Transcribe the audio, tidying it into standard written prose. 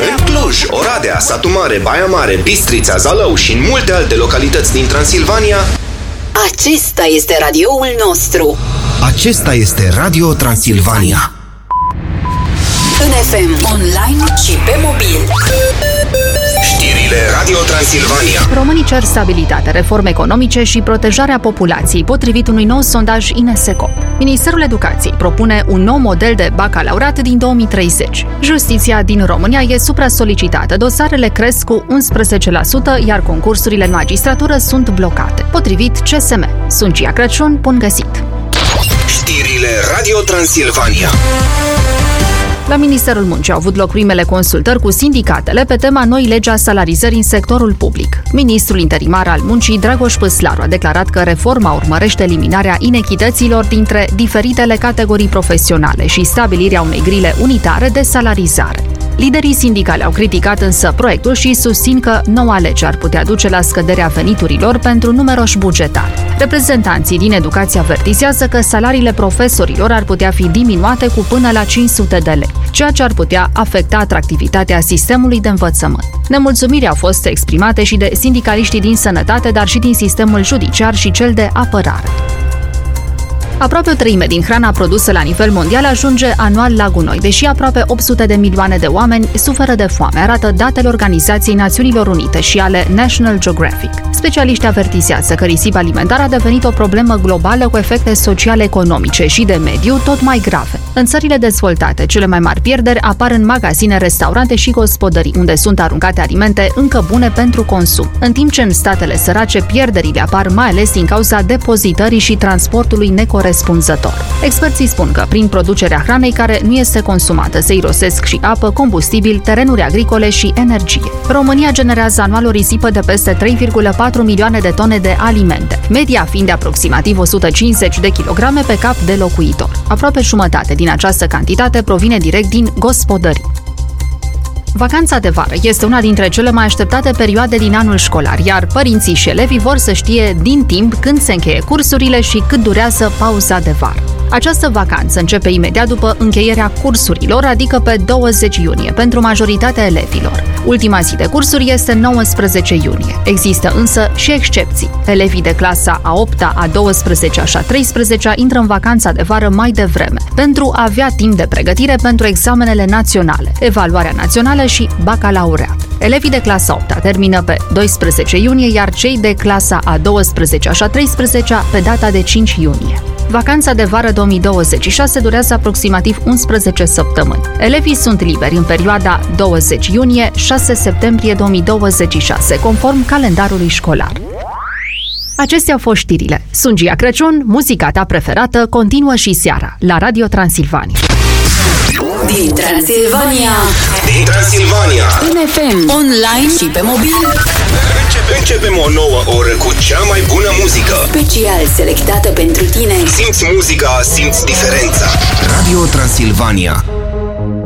În Cluj, Oradea, Satu Mare, Baia Mare, Bistrița, Zalău și în multe alte localități din Transilvania. Acesta este radioul nostru. Acesta este Radio Transilvania. În FM, online și pe mobil. Știrile Radio Transilvania. Românii cer stabilitate, reforme economice și protejarea populației, potrivit unui nou sondaj INSECO. Ministerul Educației propune un nou model de bacalaureat din 2030. Justiția din România e supra-solicitată, dosarele cresc cu 11%, iar concursurile în magistratură sunt blocate. Potrivit CSM. Sunt Gia Crăciun, bun găsit! Știrile Radio Transilvania. La Ministerul Muncii au avut loc primele consultări cu sindicatele pe tema noii legi a salarizării în sectorul public. Ministrul interimar al Muncii, Dragoș Păslaru, a declarat că reforma urmărește eliminarea inechităților dintre diferitele categorii profesionale și stabilirea unei grile unitare de salarizare. Liderii sindicali au criticat însă proiectul și susțin că noua lege ar putea duce la scăderea veniturilor pentru numeroși bugetari. Reprezentanții din educație avertizează că salariile profesorilor ar putea fi diminuate cu până la 500 de lei, ceea ce ar putea afecta atractivitatea sistemului de învățământ. Nemulțumirea au fost exprimate și de sindicaliștii din sănătate, dar și din sistemul judiciar și cel de apărare. Aproape o treime din hrana produsă la nivel mondial ajunge anual la gunoi, deși aproape 800 de milioane de oameni suferă de foame, arată datele Organizației Națiunilor Unite și ale National Geographic. Specialiștii avertizează că risipa alimentară a devenit o problemă globală cu efecte sociale, economice și de mediu tot mai grave. În țările dezvoltate, cele mai mari pierderi apar în magazine, restaurante și gospodării, unde sunt aruncate alimente încă bune pentru consum, în timp ce în statele sărace pierderile apar mai ales din cauza depozitării și transportului necorespunzător. Experții spun că prin producerea hranei care nu este consumată se irosesc și apă, combustibil, terenuri agricole și energie. România generează anual o risipă de peste 3,4 milioane de tone de alimente, media fiind de aproximativ 150 de kilograme pe cap de locuitor. Aproape jumătate din această cantitate provine direct din gospodării. Vacanța de vară este una dintre cele mai așteptate perioade din anul școlar, iar părinții și elevii vor să știe din timp când se încheie cursurile și cât durează pauza de vară. Această vacanță începe imediat după încheierea cursurilor, adică pe 20 iunie, pentru majoritatea elevilor. Ultima zi de cursuri este 19 iunie. Există însă și excepții. Elevii de clasa a 8-a, a 12-a și a 13-a intră în vacanța de vară mai devreme, pentru a avea timp de pregătire pentru examenele naționale, evaluarea națională și bacalaureat. Elevii de clasa 8-a termină pe 12 iunie, iar cei de clasa a 12-a și a 13-a pe data de 5 iunie. Vacanța de vară 2026 durează aproximativ 11 săptămâni. Elevii sunt liberi în perioada 20 iunie-6 septembrie 2026, conform calendarului școlar. Acestea au fost știrile. Sunt Gia Crăciun, muzica ta preferată continuă și seara la Radio Transilvania. Din Transilvania. Din Transilvania. În FM, online și pe mobil. Începem o nouă oră cu cea mai bună muzică. Special selectată pentru tine. Simți muzica, simți diferența. Radio Transilvania.